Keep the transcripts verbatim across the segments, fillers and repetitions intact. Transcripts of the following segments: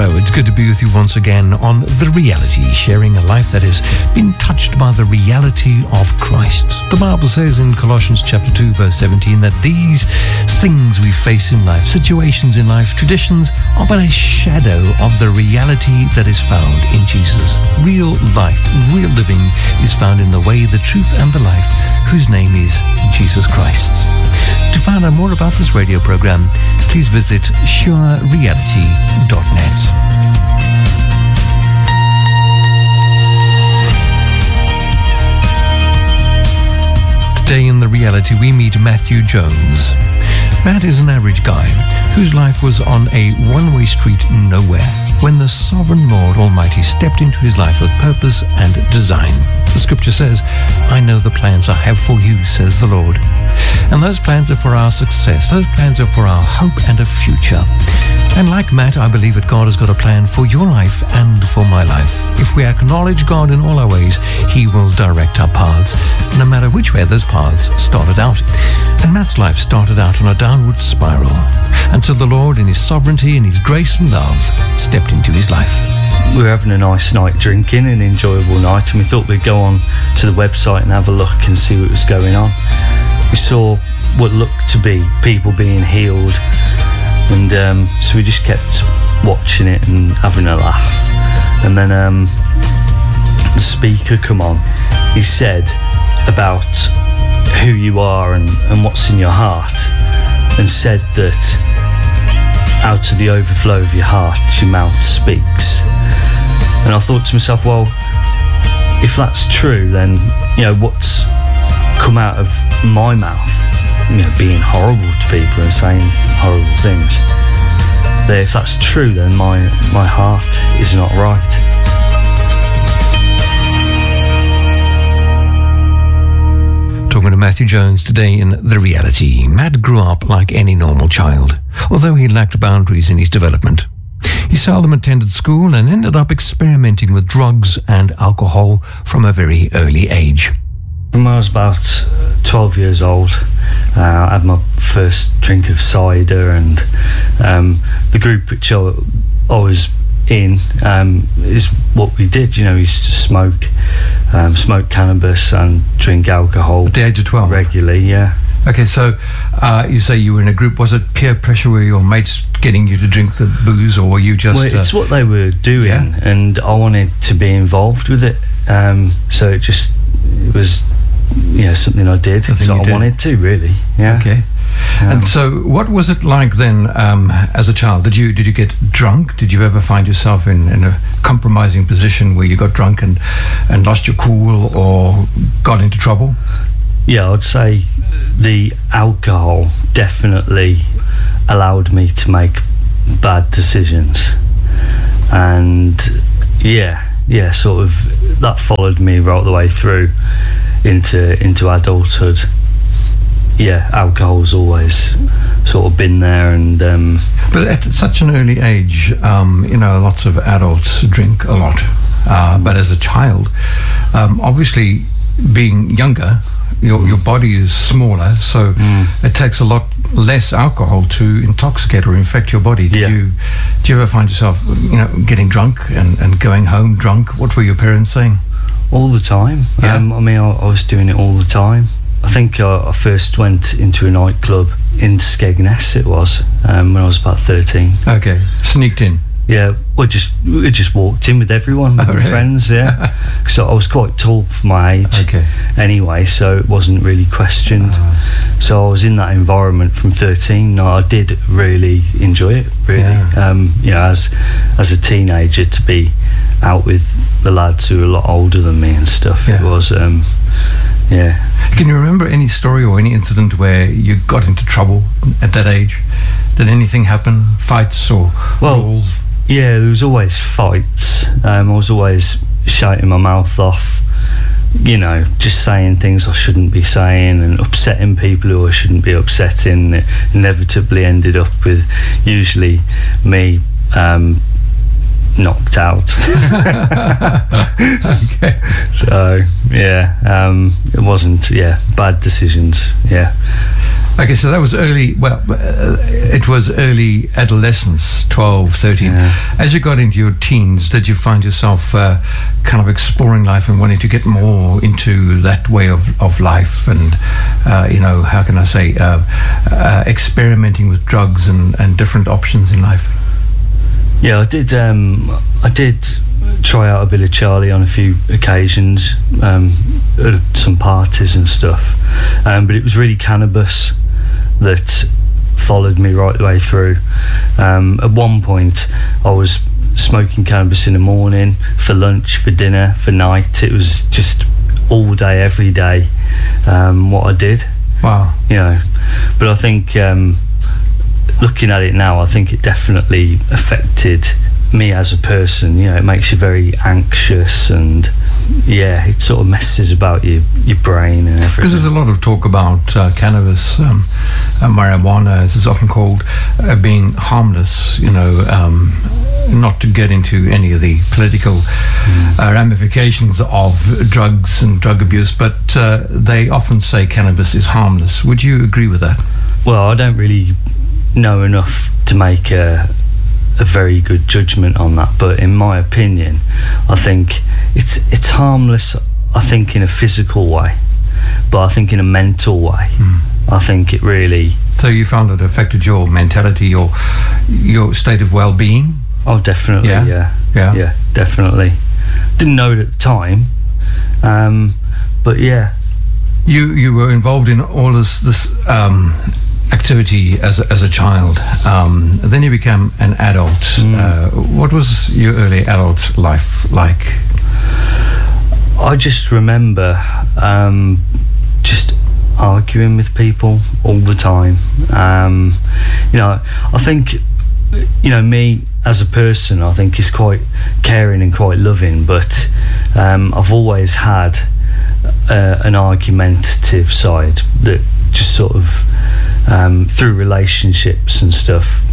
Hello, it's good to be with you once again on The Reality, sharing a life that has been touched by the reality of Christ. The Bible says in Colossians chapter two, verse seventeen, that these things we face in life, situations in life, traditions, are but a shadow of the reality that is found in Jesus. Real life, real living is found in the way, the truth, and the life, whose name is Jesus Christ. To find out more about this radio program, please visit sure reality dot net. Today in The Reality, we meet Matthew Jones. Matt is an average guy whose life was on a one-way street nowhere when the sovereign Lord Almighty stepped into his life with purpose and design. The scripture says, "I know the plans I have for you, says the Lord." And those plans are for our success. Those plans are for our hope and a future. And like Matt, I believe that God has got a plan for your life and for my life. If we acknowledge God in all our ways, He will direct our paths, no matter which way those paths started out. And Matt's life started out on a downward spiral, until the Lord, in His sovereignty and His grace and love, stepped into his life. We were having a nice night drinking, an enjoyable night, and we thought we'd go on to the website and have a look and see what was going on. We saw what looked to be people being healed, and um, so we just kept watching it and having a laugh. And then um, the speaker come on. He said about who you are and, and what's in your heart, and said that out of the overflow of your heart your mouth speaks. And I thought to myself, well, if that's true, then, you know, what's come out of my mouth, you know, being horrible to people and saying horrible things, that if that's true, then my, my heart is not right. Talking to Matthew Jones today in The Reality. Matt grew up like any normal child, although he lacked boundaries in his development. He seldom attended school and ended up experimenting with drugs and alcohol from a very early age. When I was about twelve years old, uh, I had my first drink of cider, and um, the group which I, I was in um, is what we did. You know, we used to smoke, um, smoke cannabis and drink alcohol. At the age of twelve? Regularly, yeah. Okay, so uh, you say you were in a group. Was it peer pressure? Were your mates getting you to drink the booze, or were you just... Well, it's uh, what they were doing, yeah? And I wanted to be involved with it. Um, so it just it was, you know, something I did because I did. wanted to, really. Yeah. Okay. Um, and so, what was it like then, um, as a child? Did you did you get drunk? Did you ever find yourself in, in a compromising position where you got drunk and and lost your cool or got into trouble? Yeah, I'd say the alcohol definitely allowed me to make bad decisions, and yeah, yeah, sort of that followed me right the way through into into adulthood. Yeah, alcohol's always sort of been there, and um, but at such an early age, um, you know, lots of adults drink a lot, uh, but as a child, um, obviously being younger, your your body is smaller, so mm. it takes a lot less alcohol to intoxicate or infect your body. Did yeah. you did you ever find yourself, you know, getting drunk and, and going home drunk? What were your parents saying? All the time. Yeah. Um, I mean, I, I was doing it all the time. I think uh, I first went into a nightclub in Skegness, it was, um, when I was about thirteen. Okay, sneaked in. Yeah, we just we just walked in with everyone, with oh, my really? friends, yeah. Because I was quite tall for my age okay. anyway, so it wasn't really questioned. Uh, so I was in that environment from thirteen. I did really enjoy it, really. Yeah. Um, you know, as as a teenager, to be out with the lads who were a lot older than me and stuff, yeah. it was, um, yeah. Can you remember any story or any incident where you got into trouble at that age? Did anything happen? Fights or well, rules? Yeah, there was always fights. Um, I was always shouting my mouth off, you know, just saying things I shouldn't be saying and upsetting people who I shouldn't be upsetting. It inevitably ended up with usually me um, knocked out. Okay. So, yeah, um, it wasn't, yeah, bad decisions, yeah. Okay, so that was early, well, uh, it was early adolescence, twelve, thirteen. Yeah. As you got into your teens, did you find yourself uh, kind of exploring life and wanting to get more into that way of, of life and, uh, you know, how can I say, uh, uh, experimenting with drugs and, and different options in life? Yeah, I did. Um, I did try out a bit of Charlie on a few occasions, um, at some parties and stuff. Um, but it was really cannabis that followed me right the way through. Um, at one point, I was smoking cannabis in the morning, for lunch, for dinner, for night. It was just all day, every day, um, what I did. Wow. You know, but I think. Um, Looking at it now, I think it definitely affected me as a person. You know, it makes you very anxious, and yeah, it sort of messes about your your brain and everything. Because there's a lot of talk about uh, cannabis, um, uh, marijuana, as it's often called, uh, being harmless. You know, um, not to get into any of the political mm. uh, ramifications of drugs and drug abuse, but uh, they often say cannabis is harmless. Would you agree with that? Well, I don't really know enough to make a, a very good judgment on that, but in my opinion, I think it's it's harmless. I think in a physical way, but I think in a mental way, mm. I think it really. So you found it affected your mentality, your your state of well-being? Oh, definitely. Yeah, yeah, yeah, yeah definitely. Didn't know it at the time, um, but yeah. You you were involved in all this this. Um, activity as a, as a child. Um, then you became an adult. Mm. Uh, what was your early adult life like? I just remember um, just arguing with people all the time. Um, you know, I think, you know, me as a person, I think is quite caring and quite loving, but um, I've always had uh, an argumentative side that just sort of um, through relationships and stuff,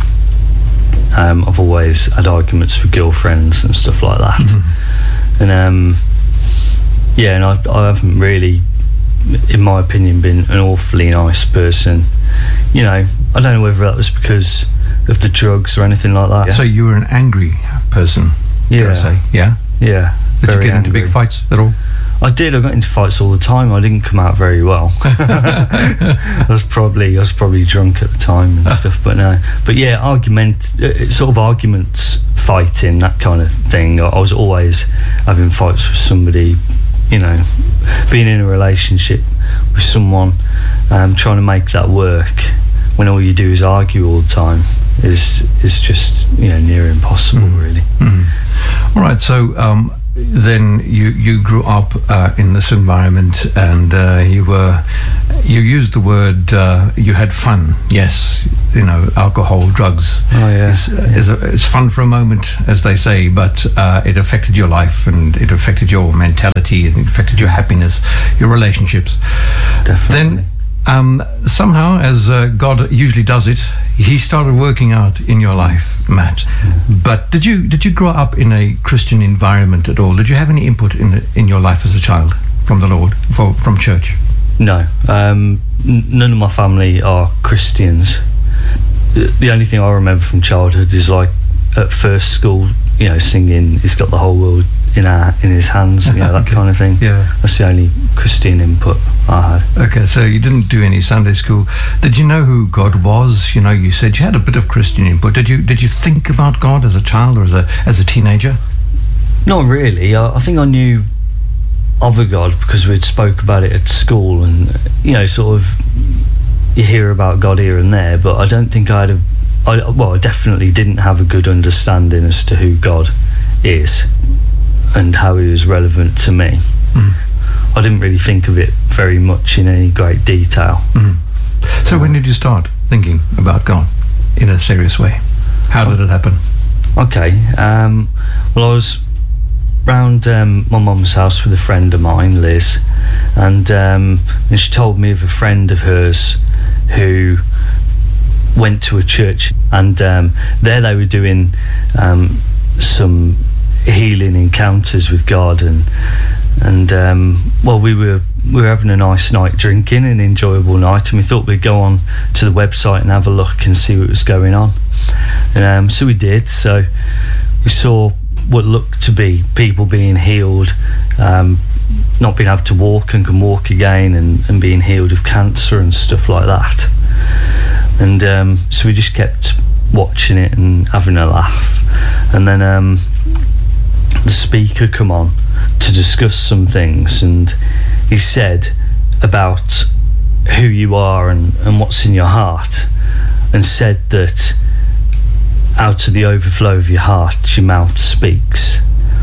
um, I've always had arguments with girlfriends and stuff like that. Mm-hmm. And um, yeah, and I, I haven't really, in my opinion, been an awfully nice person. You know, I don't know whether that was because of the drugs or anything like that. So you were an angry person, yeah. dare I say? Yeah? Yeah. Did you get angry. into big fights at all? I did. I got into fights all the time. I didn't come out very well. I was probably I was probably drunk at the time and stuff. But no. But yeah, argument, uh, sort of arguments, fighting, that kind of thing. I was always having fights with somebody. You know, being in a relationship with someone, um, trying to make that work when all you do is argue all the time is is just, you know, near impossible, mm. really. Mm. All right. So. Um, Then you, you grew up uh, in this environment, and uh, you were you used the word uh, you had fun. Yes, you know, alcohol, drugs. Oh yeah, is, yeah. Is a, it's fun for a moment, as they say, but uh, it affected your life, and it affected your mentality, and it affected your happiness, your relationships. Definitely. Then. Um, somehow, as uh, God usually does it, He started working out in your life, Matt. Mm-hmm. But did you did you grow up in a Christian environment at all? Did you have any input in in your life as a child from the Lord, for, from church? No, um, n- none of my family are Christians. The only thing I remember from childhood is like at first school, you know, singing "He's got the whole world in our in his hands," you know, that okay. kind of thing. Yeah, that's the only Christian input I had. Okay, so you didn't do any Sunday school. Did you know who God was? You know, you said you had a bit of Christian input. Did you did you think about God as a child or as a as a teenager? Not really. I, I think I knew of a God because we'd spoke about it at school, and you know, sort of you hear about God here and there, but I don't think I had a I, well, I definitely didn't have a good understanding as to who God is and how he was relevant to me. Mm. I didn't really think of it very much in any great detail. Mm. So um, when did you start thinking about God in a serious way? How did it happen? Okay, um, well, I was round um, my mum's house with a friend of mine, Liz, and, um, and she told me of a friend of hers who went to a church, and um, there they were doing um, some healing encounters with God, and and um, well, we were we were having a nice night drinking, an enjoyable night, and we thought we'd go on to the website and have a look and see what was going on. And um, so we did. So we saw what looked to be people being healed, um, not being able to walk and can walk again, and, and being healed of cancer and stuff like that. And um, so we just kept watching it and having a laugh. And then um, the speaker come on to discuss some things, and he said about who you are and, and what's in your heart, and said that out of the overflow of your heart your mouth speaks.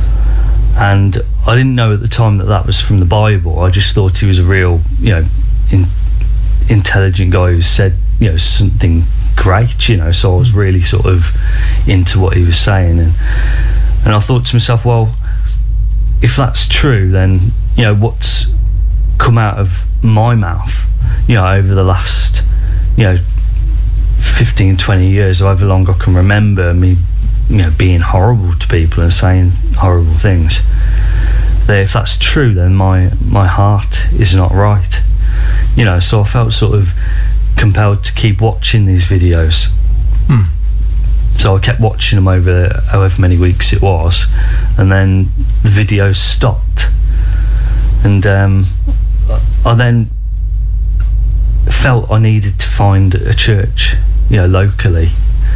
And I didn't know at the time that that was from the Bible. I just thought he was a real, you know, in, intelligent guy who said, you know, something great, you know. So I was really sort of into what he was saying, and and I thought to myself, well, if that's true, then, you know, what's come out of my mouth, you know, over the last, you know, fifteen, twenty years, however long I can remember me, you know, being horrible to people and saying horrible things. That if that's true, then my my heart is not right, you know. So I felt sort of compelled to keep watching these videos. Hmm. So I kept watching them over however many weeks it was, and then the videos stopped, and um, I then felt I needed to find a church, you know, locally.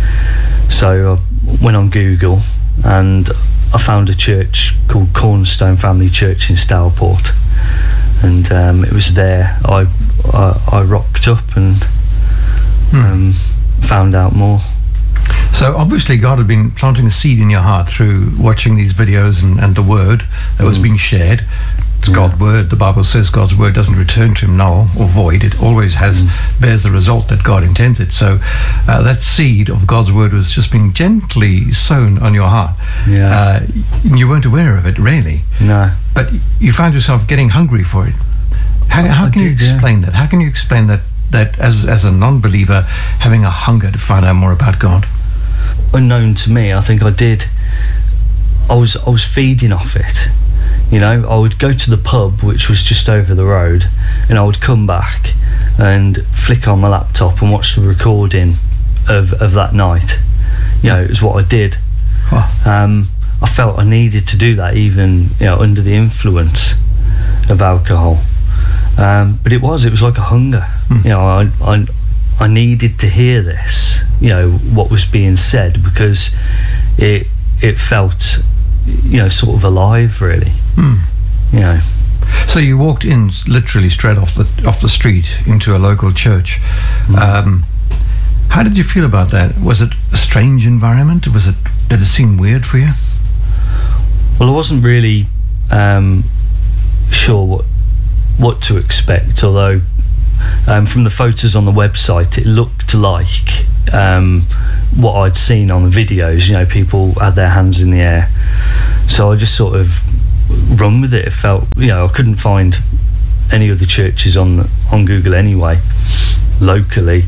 So I went on Google and I found a church called Cornerstone Family Church in Stourport, and um, it was there I, I I rocked up and um, hmm. found out more. So obviously God had been planting a seed in your heart through watching these videos and, and the word that was mm. being shared. It's yeah. God's word. The Bible says God's word doesn't return to him null or void. It always has mm. bears the result that God intended. So uh, that seed of God's word was just being gently sown on your heart. Yeah. Uh, you weren't aware of it, really. No. But you found yourself getting hungry for it. How, how can did, you explain yeah. that? How can you explain that, that as, as a non-believer, having a hunger to find out more about God? Unknown to me, I think I did. I was I was feeding off it. You know, I would go to the pub, which was just over the road, and I would come back and flick on my laptop and watch the recording of, of that night. You know, it was what I did. Huh. Um, I felt I needed to do that, even, you know, under the influence of alcohol. Um, but it was, it was like a hunger. Mm. You know, I, I I needed to hear this, you know, what was being said, because it it felt, you know, sort of alive, really. Mm. You know. So you walked in literally straight off the off the street into a local church. Mm. Um, how did you feel about that? Was it a strange environment? Was it did it seem weird for you? Well, I wasn't really um, sure what what to expect, although Um, from the photos on the website, it looked like um, what I'd seen on the videos. You know, people had their hands in the air. So I just sort of run with it. It felt, you know, I couldn't find any other churches on on Google anyway, locally.